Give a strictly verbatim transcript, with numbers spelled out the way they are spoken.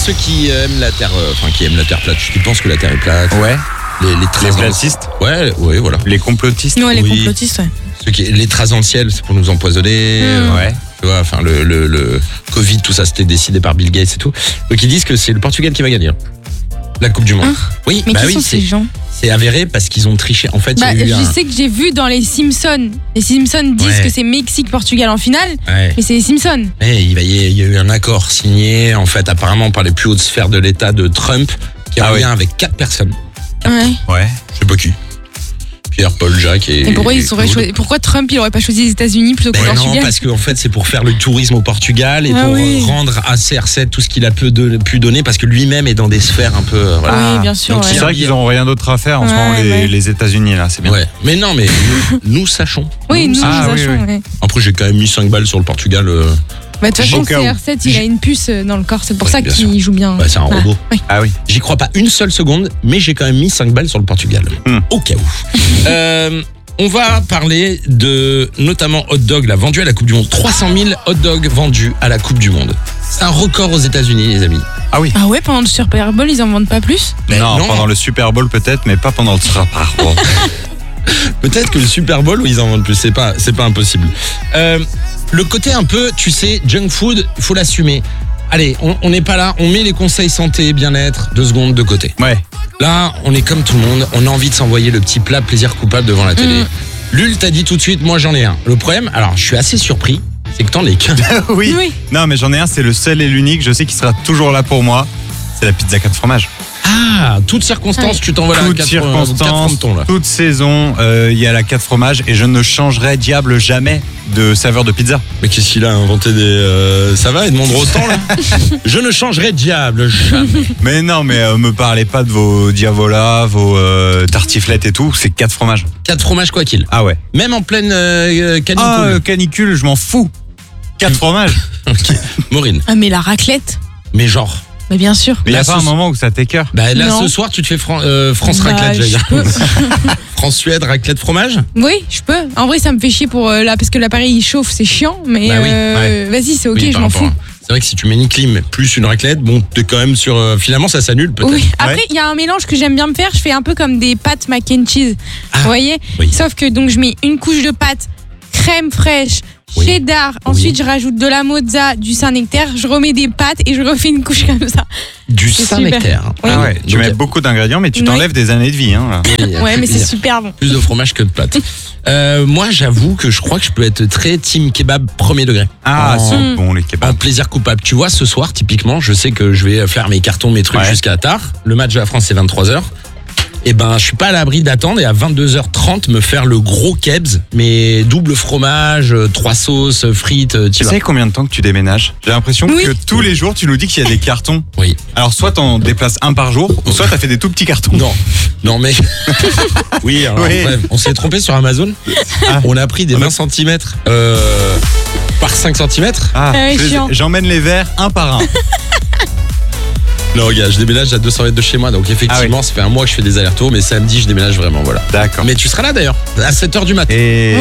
ceux qui aiment la Terre, euh, enfin qui aiment la Terre plate, qui pensent que la Terre est plate. Ouais. Les, les, Les traces dans le- platistes. Ouais, ouais, voilà. Les complotistes. Ouais, les Oui. complotistes, ouais. Ceux qui, les traces dans le ciel, c'est pour nous empoisonner. Mmh. euh, Ouais. Tu vois, enfin le, le, le Covid, tout ça, c'était décidé par Bill Gates et tout. Donc ils disent que c'est le Portugal qui va gagner. La Coupe du Monde. Hein Oui, Mais bah qui oui, sont ces c'est, gens? c'est avéré parce qu'ils ont triché. En fait, Bah, il y a eu je un... sais que j'ai vu dans les Simpsons. Les Simpsons disent Ouais. que c'est Mexique-Portugal en finale, Ouais. mais c'est les Simpsons. Ouais, il, va y- il y a eu un accord signé, en fait, apparemment par les plus hautes sphères de l'État de Trump, qui a Ah un oui. lien avec quatre personnes. Ouais. Ouais. Je sais pas qui. Pierre, Paul, Jacques et. Et pourquoi, et ils auraient Claude. choisi, pourquoi Trump il aurait pas choisi les États-Unis plutôt que le Ben non, Portugal? parce qu'en fait, c'est pour faire le tourisme au Portugal et Ah pour oui. euh, rendre à C R sept tout ce qu'il a peu de- pu donner, parce que lui-même est dans des sphères un peu. euh, voilà. Oui, bien sûr. Donc, ouais. C'est vrai qu'ils ont rien d'autre à faire en ce Ouais, moment, les, ouais. les États-Unis, là, c'est bien. Ouais. Mais non, mais nous, nous sachons. Oui, nous, Ah, nous oui, sachons, oui. ouais. Après, j'ai quand même mis cinq balles sur le Portugal. euh, Bah, de toute façon, Au cas où. C R sept, il a une puce euh, dans le corps, c'est pour Ouais, ça bien qu'il sûr. joue bien. Bah, c'est un Voilà. robot. Oui. Ah oui. J'y crois pas une seule seconde, mais j'ai quand même mis cinq balles sur le Portugal. Hmm. Au cas où. Euh, on va parler de notamment hot dog, là, vendu à la Coupe du Monde. trois cent mille hot dogs vendus à la Coupe du Monde. C'est un record aux États-Unis, les amis. Ah oui. Ah ouais, pendant le Super Bowl, ils en vendent pas plus? Mais non, non. pendant le Super Bowl peut-être, mais pas pendant le Super Bowl. Peut-être que le Super Bowl, où ils en vendent plus, c'est pas, c'est pas impossible. Euh, le côté un peu, tu sais, junk food, il faut l'assumer. Allez, on n'est pas là, on met les conseils santé, bien-être, deux secondes de côté. Ouais. Là, on est comme tout le monde, on a envie de s'envoyer le petit plat plaisir coupable devant la télé. Mm. Lul t'a dit tout de suite, moi j'en ai un. Le problème, alors je suis assez surpris, c'est que t'en es qu'un. oui. Oui. Non, mais j'en ai un, c'est le seul et l'unique. Je sais qu'il sera toujours là pour moi. C'est la pizza quatre fromages. Ah, toutes circonstances, Ouais. tu t'envoies la Toute quatre circonstance, frontons là. toute saison, euh, il y a la quatre fromages et je ne changerai diable jamais de saveur de pizza. Mais qu'est-ce qu'il a inventé des... euh, ça va, Edmond Rostand là Je ne changerai diable jamais. Mais non, mais euh, me parlez pas de vos diavolas, vos euh, tartiflettes et tout. C'est quatre fromages. Quatre fromages quoi qu'il. Ah ouais. Même en pleine euh, canicule. Ah, euh, canicule, je m'en fous. Quatre fromages. Ok. Maureen, Ah, mais la raclette? Mais genre. Mais bien sûr. Mais il y a Là, pas ce- un moment où ça t'écœure. Bah là Non. ce soir tu te fais Fran- euh, France Bah, raclette, j'allais je dire. peux. France-Suède raclette fromage. Oui, je peux. En vrai, ça me fait chier pour euh, là parce que l'appareil il chauffe, c'est chiant. Mais Bah oui, euh, vas-y, c'est ok, Oui, je par m'en rapport fous. à- C'est vrai que si tu mets une clim plus une raclette, bon t'es quand même sur... euh, finalement ça s'annule peut-être. Oui. Après, il y a un mélange que j'aime bien me faire. Je fais un peu comme des pâtes mac and cheese. Ah, Vous voyez? oui. Sauf que donc je mets une couche de pâte, crème fraîche, Oui. cheddar. Ensuite, je rajoute de la mozza, du Saint-Nectaire. Je remets des pâtes et je refais une couche comme ça. Du C'est Saint-Nectaire. Oui. Ah ouais, tu Donc, mets beaucoup d'ingrédients, mais tu Oui. t'enlèves des années de vie. Hein, là. il y a Ouais, plus- mais il y c'est a super bon. plus de fromage que de pâtes. Euh, moi j'avoue que je crois que je peux être très team kebab premier degré. Ah, En- c'est Mm. bon les En kebabs. plaisir coupable. Tu vois, ce soir, typiquement, je sais que je vais faire mes cartons, mes trucs Ouais. jusqu'à tard. Le match de la France, c'est vingt-trois heures. Et ben, je suis pas à l'abri d'attendre et à vingt-deux heures trente, me faire le gros kebs, mais double fromage, euh, trois sauces, frites, euh, tu Tu vois. sais combien de temps que tu déménages? J'ai l'impression Oui. que tous les jours, tu nous dis qu'il y a des cartons. Oui. Alors, soit t'en déplaces un par jour, ou soit t'as fait des tout petits cartons. Non, non mais... oui, alors, Oui. bref, on s'est trompé sur Amazon. Ah. On a pris des On a- vingt centimètres euh, par cinq centimètres. Ah, Ouais, je les- chiant. j'emmène les verres un par un. Non, regarde, je déménage à deux cents mètres de chez moi, donc effectivement, ça fait un mois que je fais des allers-retours, mais samedi, je déménage vraiment, voilà. D'accord. Mais tu seras là d'ailleurs, à sept heures du matin. Et